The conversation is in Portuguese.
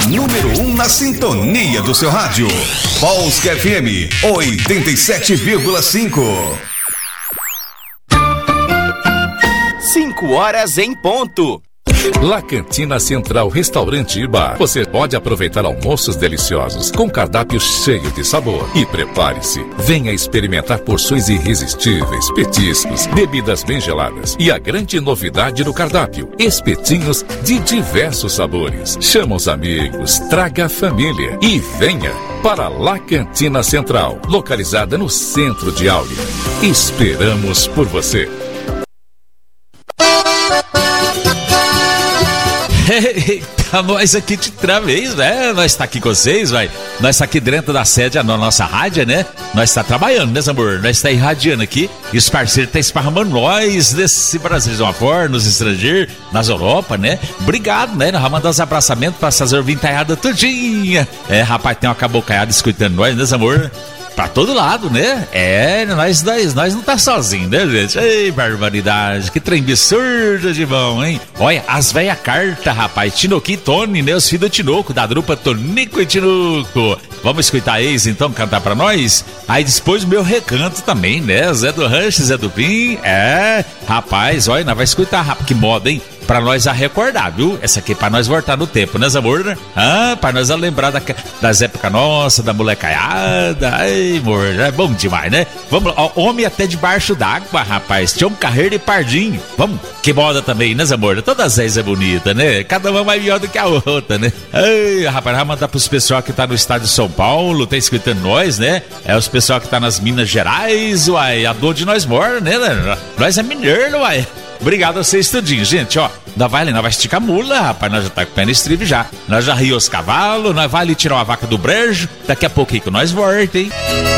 número 1 na sintonia do seu rádio. Polska FM 87,5. 5h em ponto. La Cantina Central Restaurante e Bar. Você pode aproveitar almoços deliciosos com cardápio cheio de sabor. E prepare-se, venha experimentar porções irresistíveis, petiscos, bebidas bem geladas e a grande novidade do cardápio, espetinhos de diversos sabores. Chama os amigos, traga a família e venha para La Cantina Central, localizada no centro de Áurea. Esperamos por você. Eita, nós aqui de outra vez, né? Nós tá aqui com vocês, vai. Nós tá aqui dentro da sede da nossa rádio, né? Nós tá trabalhando, né, amor? Nós tá irradiando aqui e os parceiros tá esparramando nós desse Brasil de uma forma, nos estrangeiros, nas Europa, né? Obrigado, né? Nós vamos mandar os abraçamentos pra essas ouvintadas tudinha. É, rapaz, tem uma cabocaiada escutando nós, né, amor? Pra todo lado, né? É, nós não tá sozinho, né, gente? Ei, barbaridade, que trem absurdo de bom, hein? Olha, as velhas cartas, rapaz, Tinoco e Tony, né? Os filhos do Tinoco, da dupla Tonico e Tinoco. Vamos escutar eles, então, cantar pra nós? Aí depois o meu recanto também, né? Zé do Rancho, Zé do Pim, rapaz, olha, nós vamos escutar, rapaz, que moda, hein? Pra nós a recordar, viu? Essa aqui é pra nós voltar no tempo, né, amor? Pra nós a lembrar das épocas nossas, da molecaiada. Ai, amor, é bom demais, né? Vamos lá, homem até debaixo d'água, rapaz. Tinha um carreiro e pardinho. Vamos, que moda também, né, amor? Todas as é bonita, né? Cada uma mais melhor do que a outra, né? Ai, rapaz, vai mandar pros pessoal que tá no estado de São Paulo, tá escutando nós, né? É os pessoal que tá nas Minas Gerais, uai, a dor de nós mora, né? Nós é mineiro, uai. Obrigado a vocês tudinho, gente, ó. Nós vai esticar a mula, rapaz, nós já tá com o pé no estribo já. Nós já riu os cavalos, nós vai ali tirar uma vaca do brejo. Daqui a pouquinho que nós volta, hein?